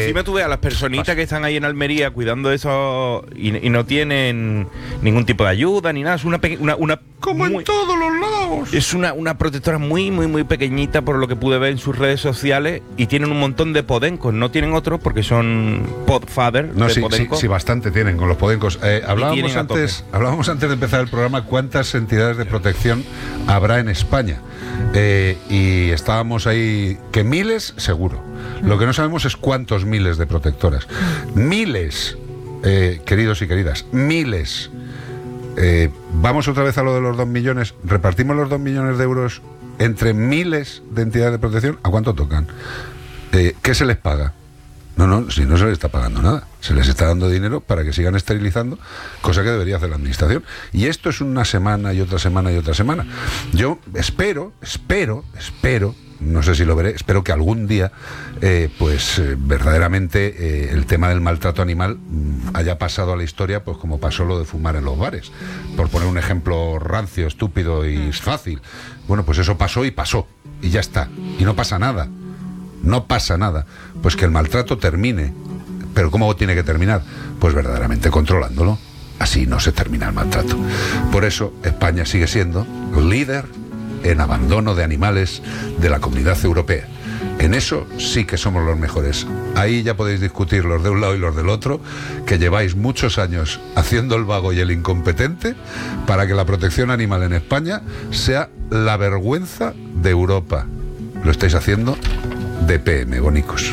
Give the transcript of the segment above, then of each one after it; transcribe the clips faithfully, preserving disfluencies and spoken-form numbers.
encima tú ves a las personitas que están ahí en Almería cuidando de eso y, y no tienen ningún tipo de ayuda ni nada. Es una pequeña... Una, una Como muy, en todos los lados. Es una, una protectora muy, muy, muy pequeñita por lo que pude ver en sus redes sociales y tienen un montón de podencos. No tienen otros porque son podfather No, de sí, sí, podencos. sí, bastante tienen con los podencos. Eh, hablábamos, tienen a antes, hablábamos antes de empezar el programa cuántas entidades de protección habrá en España. Eh, y estábamos ahí, que miles, seguro. Lo que no sabemos es cuántos miles de protectoras. Miles, eh, queridos y queridas, miles. Eh, vamos otra vez a lo de los dos millones. Repartimos los dos millones de euros entre miles de entidades de protección. ¿A cuánto tocan? Eh, ¿Qué se les paga? No, no, si no se les está pagando nada. Se les está dando dinero para que sigan esterilizando, cosa que debería hacer la administración. Y esto es una semana y otra semana y otra semana. Yo espero, espero, espero, no sé si lo veré, espero que algún día, eh, pues eh, verdaderamente eh, el tema del maltrato animal mm, haya pasado a la historia, pues como pasó lo de fumar en los bares. Por poner un ejemplo rancio, estúpido y fácil. Bueno, pues eso pasó y pasó. Y ya está. Y no pasa nada. No pasa nada, pues que el maltrato termine. ¿Pero cómo tiene que terminar? Pues verdaderamente controlándolo. Así no se termina el maltrato. Por eso España sigue siendo líder en abandono de animales de la Comunidad Europea. En eso sí que somos los mejores. Ahí ya podéis discutir los de un lado y los del otro, que lleváis muchos años haciendo el vago y el incompetente para que la protección animal en España sea la vergüenza de Europa. Lo estáis haciendo de P M, bonicos.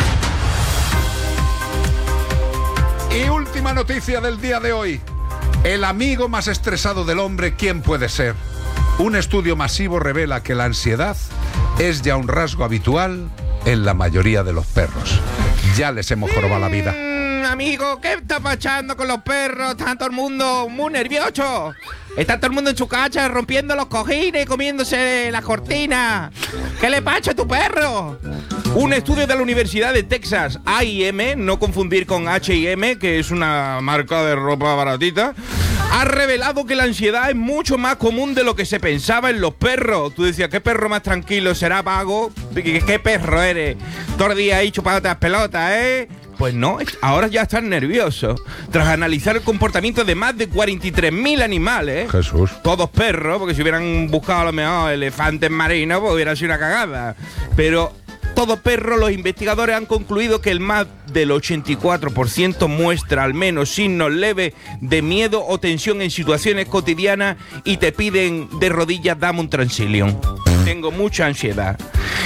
Y última noticia del día de hoy. El amigo más estresado del hombre, ¿quién puede ser? Un estudio masivo revela que la ansiedad es ya un rasgo habitual en la mayoría de los perros. Ya les hemos jorobado la vida. Mm, amigo, ¿qué está pasando con los perros? Está todo el mundo muy nervioso. Está todo el mundo en su casa rompiendo los cojines, comiéndose las cortinas. ¿Qué le pasa a tu perro? Un estudio de la Universidad de Texas, A y M, no confundir con H y M, que es una marca de ropa baratita, ha revelado que la ansiedad es mucho más común de lo que se pensaba en los perros. Tú decías, ¿qué perro más tranquilo? ¿Será vago? ¿Qué, qué perro eres? Todo el día ahí chupándote las pelotas, ¿eh? Pues no, ahora ya están nerviosos. Tras analizar el comportamiento de más de cuarenta y tres mil animales, Jesús, todos perros, porque si hubieran buscado a lo mejor elefantes marinos, pues hubiera sido una cagada. Pero todo perro, los investigadores han concluido que el más del ochenta y cuatro por ciento muestra al menos signos leves de miedo o tensión en situaciones cotidianas y te piden de rodillas, dame un Transilium. Tengo mucha ansiedad.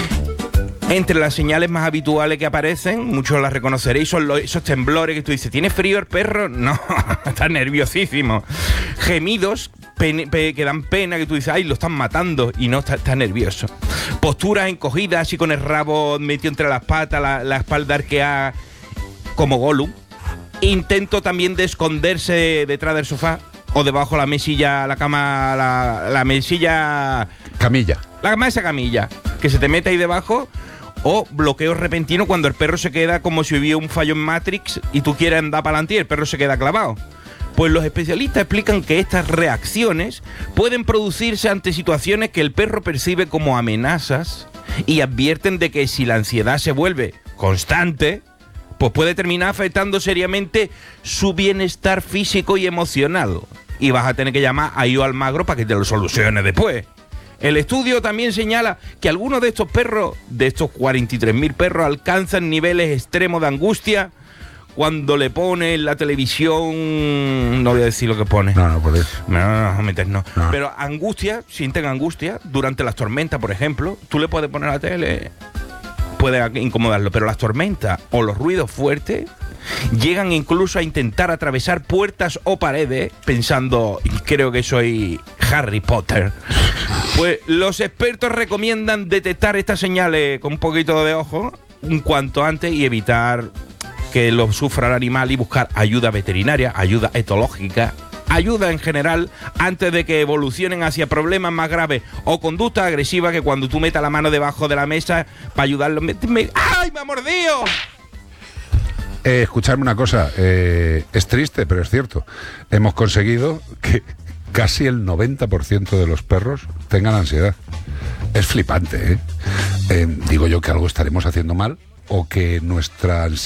Entre las señales más habituales que aparecen, muchos las reconoceréis, son los, esos temblores que tú dices, ¿tiene frío el perro? No, está nerviosísimo. Gemidos pen, pe, que dan pena, que tú dices, ay, lo están matando, y no, está, está nervioso. Posturas encogidas, así con el rabo metido entre las patas, la, la espalda arqueada, como Gollum. Intento también de esconderse detrás del sofá o debajo de la mesilla, la cama, la, la mesilla... Camilla. La cama esa camilla, que se te mete ahí debajo. O bloqueo repentino cuando el perro se queda como si hubiera un fallo en Matrix y tú quieres andar para adelante y el perro se queda clavado. Pues los especialistas explican que estas reacciones pueden producirse ante situaciones que el perro percibe como amenazas y advierten de que si la ansiedad se vuelve constante, pues puede terminar afectando seriamente su bienestar físico y emocional. Y vas a tener que llamar a Io Almagro para que te lo solucione después. El estudio también señala que algunos de estos perros, de estos cuarenta y tres mil perros, alcanzan niveles extremos de angustia cuando le pone en la televisión... No voy a decir lo que pone. No, no podéis. No, no, no, meter no. No. Pero angustia, sienten angustia durante las tormentas, por ejemplo. Tú le puedes poner la tele, puede incomodarlo, pero las tormentas o los ruidos fuertes llegan incluso a intentar atravesar puertas o paredes pensando, creo que soy Harry Potter. Pues los expertos recomiendan detectar estas señales con un poquito de ojo un cuanto antes y evitar que lo sufra el animal y buscar ayuda veterinaria, ayuda etológica, ayuda en general antes de que evolucionen hacia problemas más graves o conducta agresiva, que cuando tú metas la mano debajo de la mesa para ayudarlo... Me, me, ¡ay, me ha mordido! Eh, escuchadme una cosa, eh, es triste, pero es cierto. Hemos conseguido que casi el noventa por ciento de los perros tengan ansiedad. Es flipante, ¿eh? Eh, digo yo que algo estaremos haciendo mal o que nuestra ansiedad